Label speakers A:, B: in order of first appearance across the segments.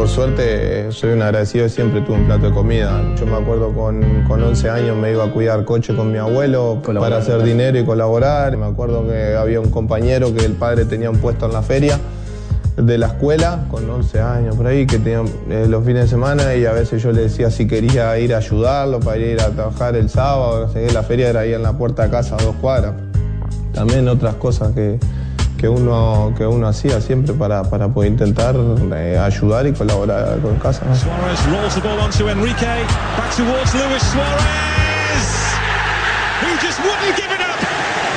A: por suerte soy un agradecido, siempre tuve un plato de comida. Yo me acuerdo con 11 años me iba a cuidar coche con mi abuelo para hacer dinero y colaborar. Me acuerdo que había un compañero que el padre tenía un puesto en la feria de la escuela, con 11 años por ahí, que tenía los fines de semana, y a veces yo le decía si quería ir a ayudarlo para ir a trabajar el sábado. No sé, la feria era ahí en la puerta de casa a 2 cuadras. También otras cosas que uno hacía siempre para poder intentar ayudar y colaborar con casa, ¿no?
B: Suarez rolls the ball onto Enrique, back towards Luis Suarez. He just wouldn't give it up.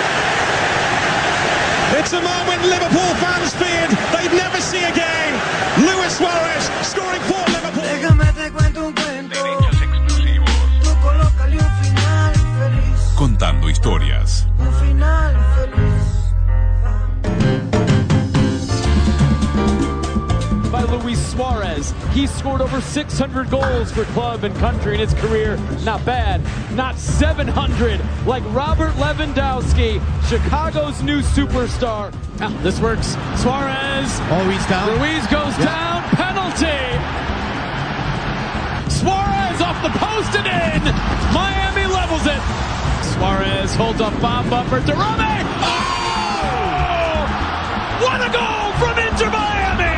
B: It's a moment Liverpool fans feared they'd never see again. Luis Suarez scoring for Liverpool.
C: Déjame te cuento un cuento. Derechos exclusivos. Tú colócale un final feliz.
D: Contando historias.
C: Un final feliz.
E: By Luis Suarez. He scored over 600 goals for club and country in his career. Not bad. Not 700 like Robert Lewandowski, Chicago's new superstar. Now, this works. Suarez.
F: Always down.
E: Ruiz goes down. Penalty. Suarez off the post and in. Miami levels it. Suarez holds up Bob Buffer. Derame. Oh! What a goal from Inter Miami.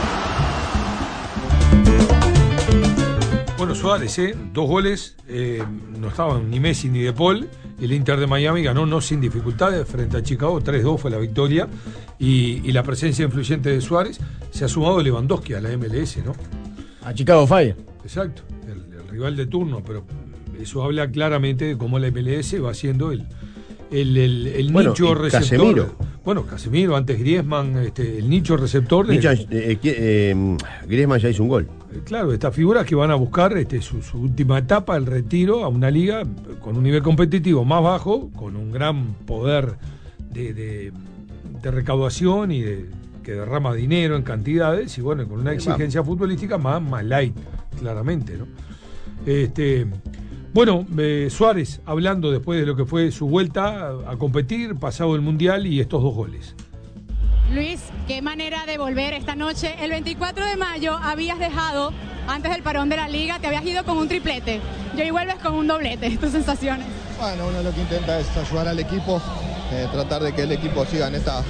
G: Bueno, Suárez, 2 goles, no estaban ni Messi ni De Paul. El Inter de Miami ganó no sin dificultades frente a Chicago, 3-2 fue la victoria. Y la presencia influyente de Suárez se ha sumado Lewandowski a la MLS, ¿no?
F: A Chicago Fire.
G: Exacto, el rival de turno, pero eso habla claramente de cómo la MLS va siendo el nicho receptor.
H: Casemiro.
G: Bueno, Casemiro, antes Griezmann, el nicho receptor.
H: Griezmann ya hizo un gol.
G: Claro, estas figuras que van a buscar su última etapa, el retiro, a una liga con un nivel competitivo más bajo, con un gran poder de recaudación y que derrama dinero en cantidades, y bueno, con una exigencia futbolística más light, claramente, ¿no? Bueno, Suárez, hablando después de lo que fue su vuelta a competir, pasado el Mundial y estos 2 goles.
I: Luis, qué manera de volver esta noche. El 24 de mayo habías dejado, antes del parón de la Liga, te habías ido con un triplete. Y hoy vuelves con un doblete. ¿Tus sensaciones?
A: Bueno, uno lo que intenta es ayudar al equipo, tratar de que el equipo siga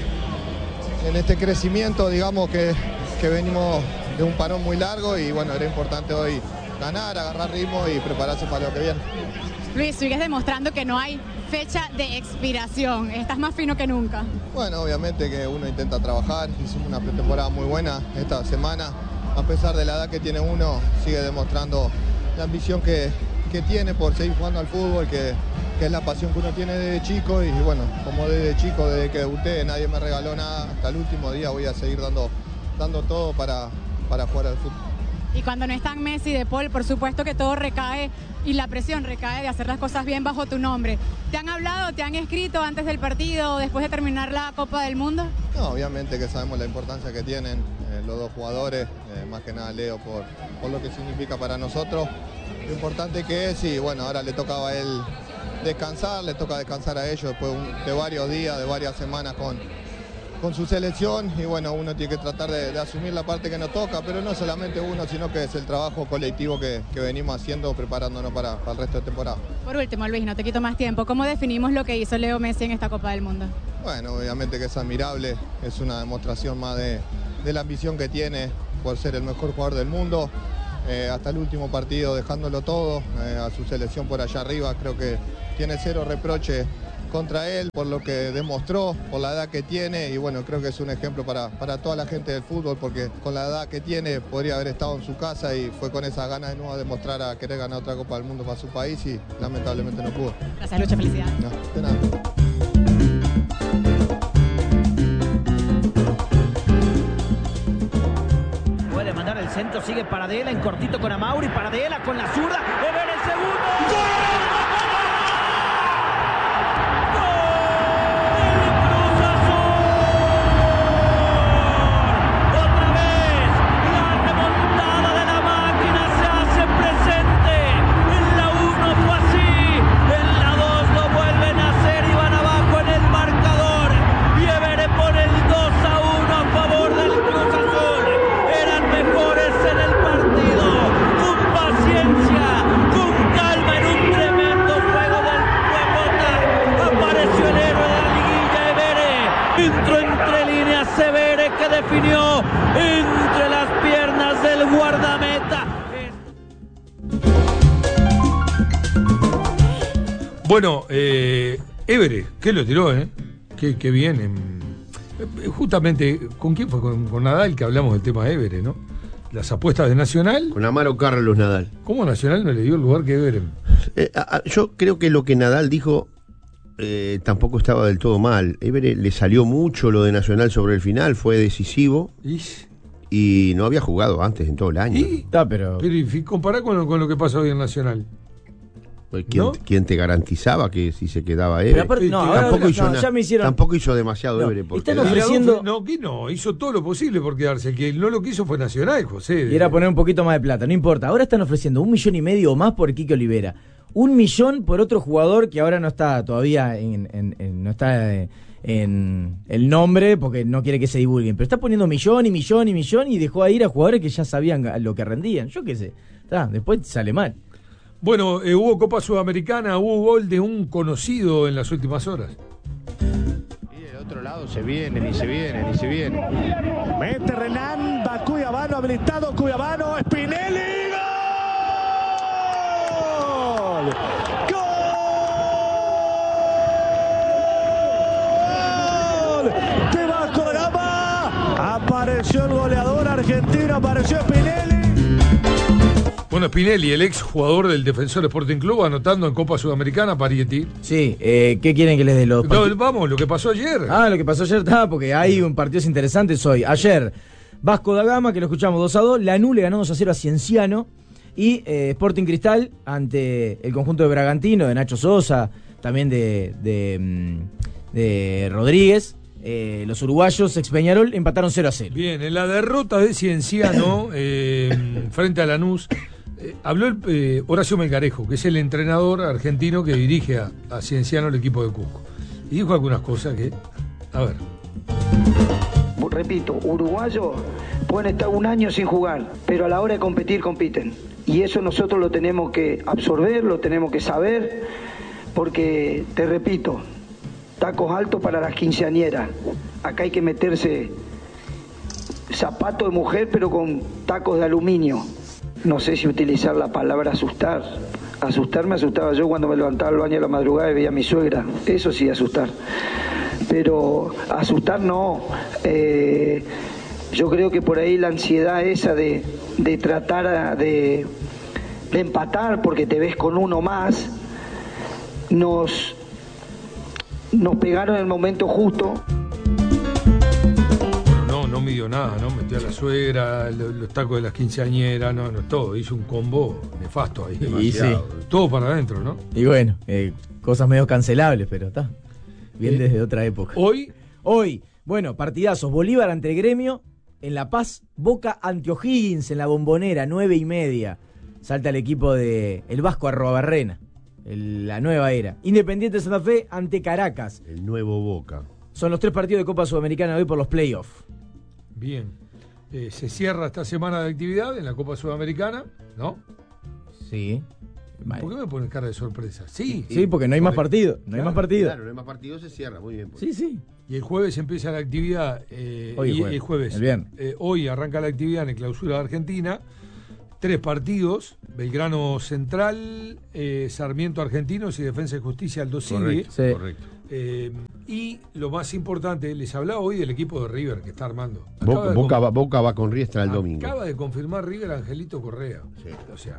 A: en este crecimiento, digamos, que venimos de un parón muy largo, y bueno, era importante hoy ganar, agarrar ritmo y prepararse para lo que viene.
I: Luis, sigues demostrando que no hay fecha de expiración. Estás más fino que nunca.
A: Bueno, obviamente que uno intenta trabajar. Hicimos una pretemporada muy buena esta semana. A pesar de la edad que tiene uno, sigue demostrando la ambición que tiene por seguir jugando al fútbol, que es la pasión que uno tiene desde chico. Y bueno, como desde chico, desde que debuté, nadie me regaló nada. Hasta el último día voy a seguir dando todo para jugar al fútbol.
I: Y cuando no están Messi y De Paul, por supuesto que todo recae y la presión recae de hacer las cosas bien bajo tu nombre. ¿Te han hablado, te han escrito antes del partido, después de terminar la Copa del Mundo?
A: No, obviamente que sabemos la importancia que tienen los 2 jugadores, más que nada Leo por lo que significa para nosotros, lo importante que es, y bueno, ahora le tocaba a él descansar, le toca descansar a ellos después de varios días, de varias semanas con su selección, y bueno, uno tiene que tratar de asumir la parte que nos toca, pero no solamente uno, sino que es el trabajo colectivo que venimos haciendo, preparándonos para el resto de temporada.
I: Por último, Luis, no te quito más tiempo, ¿cómo definimos lo que hizo Leo Messi en esta Copa del Mundo?
A: Bueno, obviamente que es admirable, es una demostración más de la ambición que tiene por ser el mejor jugador del mundo, hasta el último partido dejándolo todo, a su selección por allá arriba, creo que tiene 0 reproche contra él, por lo que demostró, por la edad que tiene, y bueno, creo que es un ejemplo para toda la gente del fútbol, porque con la edad que tiene podría haber estado en su casa y fue con esas ganas de nuevo a demostrar a querer ganar otra Copa del Mundo para su país, y lamentablemente no pudo.
I: Gracias, Lucho, felicidades.
A: No, de nada.
J: Puede mandar el centro, sigue Paradela en cortito con Amauri, Paradela con la zurda, Ever el segundo. ¡Gol!
C: En el
J: entre las piernas del guardameta.
G: Bueno, Évere, que lo tiró, Qué bien. Justamente, ¿con quién fue? Con Nadal, que hablamos del tema de Évere, ¿no? Las apuestas de Nacional.
D: Con Amaro Carlos Nadal.
G: ¿Cómo Nacional no le dio el lugar que Évere?
D: Yo creo que lo que Nadal dijo tampoco estaba del todo mal. Évere le salió mucho lo de Nacional sobre el final, fue decisivo. Y no había jugado antes en todo el año.
G: Pero compará con lo que pasó hoy en Nacional.
D: ¿Quién te garantizaba que si se quedaba Évere? Tampoco hizo demasiado Évere.
F: Están ofreciendo...
G: hizo todo lo posible por quedarse. El que no lo quiso fue Nacional, José.
F: Y era poner un poquito más de plata, no importa. Ahora están ofreciendo 1,5 millones o más por Quique Olivera. 1 millón por otro jugador que ahora no está todavía no está en el nombre porque no quiere que se divulguen. Pero está poniendo millón y dejó a ir a jugadores que ya sabían lo que rendían. Yo qué sé. Después sale mal.
G: Bueno, hubo Copa Sudamericana, hubo gol de un conocido en las últimas horas.
H: Y del otro lado se vienen. Mete Renan, va Cuyabano, habilitado Cuyabano, Spinelli, ¡gol! ¡Gol! ¡De Vasco da Gama! Apareció el goleador argentino, apareció Spinelli.
G: Bueno, Spinelli, el ex jugador del Defensor Sporting Club, anotando en Copa Sudamericana, Parietti.
F: Sí, ¿qué quieren que les dé los partidos?
G: Vamos, lo que pasó ayer.
F: Lo que pasó ayer está, porque hay un partidos interesantes hoy. Ayer, Vasco da Gama, que lo escuchamos 2-2, Lanús le ganó 2-0 a Cienciano, y Sporting Cristal, ante el conjunto de Bragantino, de Nacho Sosa, también de Rodríguez. Los uruguayos, ex Peñarol, empataron 0-0.
G: Bien, en la derrota de Cienciano frente a Lanús, habló Horacio Melgarejo, que es el entrenador argentino que dirige a Cienciano, el equipo de Cusco. Y dijo algunas cosas que... A ver.
K: Repito, uruguayos pueden estar 1 año sin jugar, pero a la hora de competir, compiten. Y eso nosotros lo tenemos que absorber, lo tenemos que saber, porque, te repito, tacos altos para las quinceañeras. Acá hay que meterse zapato de mujer, pero con tacos de aluminio. No sé si utilizar la palabra asustar. Asustar me asustaba yo cuando me levantaba al baño a la madrugada y veía a mi suegra. Eso sí, asustar. Pero asustar no. Yo creo que por ahí la ansiedad esa de tratar de empatar porque te ves con uno más, nos pegaron en el momento justo.
G: No midió nada, ¿no? Metió a la suegra, los tacos de las quinceañeras, no, todo. Hizo un combo nefasto ahí.
F: Y sí.
G: Todo para adentro, ¿no?
F: Y bueno, cosas medio cancelables, pero está. Bien desde otra época.
G: Hoy,
F: bueno, partidazos. Bolívar ante el Gremio, en La Paz, Boca ante O'Higgins en la Bombonera, 9:30. Salta el equipo de el Vasco Arrobarrena. La nueva era. Independiente Santa Fe ante Caracas.
D: El nuevo Boca.
F: Son los 3 partidos de Copa Sudamericana hoy por los playoffs.
G: Bien. Se cierra esta semana de actividad en la Copa Sudamericana, ¿no?
F: Sí.
G: Vale. ¿Por qué me pones cara de sorpresa? Sí.
F: Sí, porque no hay más partido. No hay más partido.
D: Claro, no hay más partido, se cierra. Muy bien.
F: Sí.
G: Y el jueves empieza la actividad.
F: Hoy
G: el jueves.
F: El viernes.
G: Hoy arranca la actividad en el Clausura de Argentina. 3 partidos: Belgrano Central, Sarmiento Argentinos y Defensa y Justicia Aldo Civi.
D: Correcto.
G: Y lo más importante, les hablaba hoy del equipo de River que está armando.
D: Boca va con Riestra el domingo.
G: Acaba de confirmar River a Angelito Correa. Sí. O sea,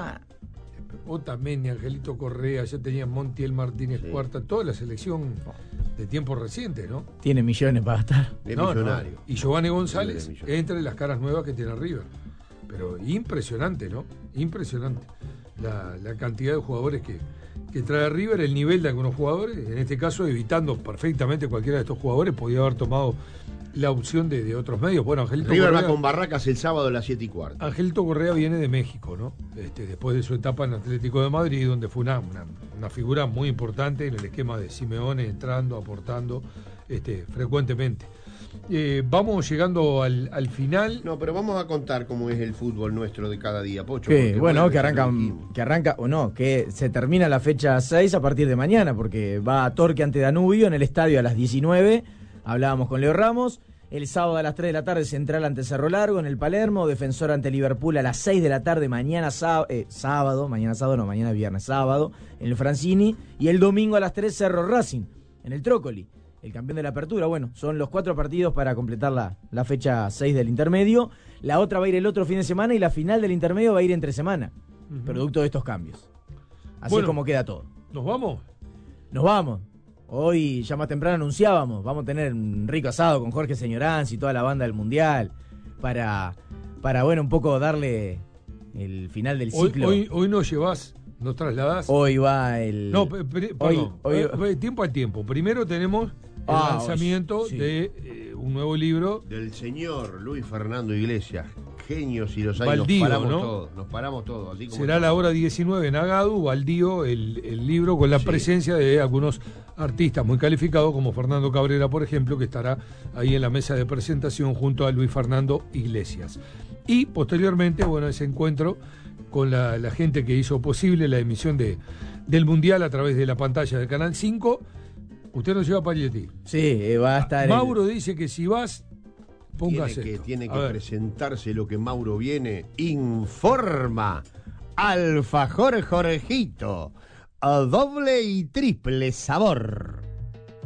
G: Otamendi, Angelito Correa, ya tenían Montiel Martínez Cuarta, toda la selección de tiempos recientes, ¿no?
F: Tiene millones para gastar.
D: Millonario.
G: Y Giovanni González entre las caras nuevas que tiene River. Pero impresionante, ¿no? Impresionante la cantidad de jugadores que trae River, el nivel de algunos jugadores, en este caso evitando perfectamente cualquiera de estos jugadores, podía haber tomado la opción de otros medios. Bueno, Angelito
D: River
G: Correa,
D: va con Barracas el sábado a las 7:15.
G: Angelito Correa viene de México, ¿no? Después de su etapa en Atlético de Madrid, donde fue una figura muy importante en el esquema de Simeone, entrando, aportando frecuentemente. Vamos llegando al final.
D: No, pero vamos a contar cómo es el fútbol nuestro de cada día, Pocho.
F: Bueno, que arranca o no, que se termina la fecha 6 a partir de mañana, porque va a Torque ante Danubio en el estadio a las 19. Hablábamos con Leo Ramos. El sábado a las 3 de la tarde, Central ante Cerro Largo en el Palermo, Defensor ante Liverpool a las 6 de la tarde, mañana viernes, sábado, en el Francini, y el domingo a las 3, Cerro Racing, en el Trócoli, el campeón de la apertura. Bueno, son los 4 partidos para completar la fecha 6 del intermedio. La otra va a ir el otro fin de semana y la final del intermedio va a ir entre semana, producto de estos cambios. Así es como queda todo.
G: ¿Nos vamos?
F: Nos vamos. Hoy, ya más temprano anunciábamos, vamos a tener un rico asado con Jorge Señoranz y toda la banda del Mundial para bueno, un poco darle el final del ciclo.
G: Hoy nos llevás, nos trasladás.
F: Hoy va el...
G: No, perdón, tiempo al tiempo. Primero tenemos el lanzamiento de un nuevo libro.
D: Del señor Luis Fernando Iglesias, Genios y los años.
G: Baldío,
D: nos paramos todos. Así como
G: será la hora 19 en Agadu, Baldío, el libro con la presencia de algunos artistas muy calificados como Fernando Cabrera, por ejemplo, que estará ahí en la mesa de presentación junto a Luis Fernando Iglesias. Y posteriormente, bueno, ese encuentro con la gente que hizo posible la emisión del Mundial a través de la pantalla del Canal 5. Usted nos lleva a Paglietti.
F: Sí, va a estar...
G: Mauro dice que si vas...
D: Tiene que presentarse lo que Mauro viene. Informa. Alfajor Jorgito. A doble y triple sabor.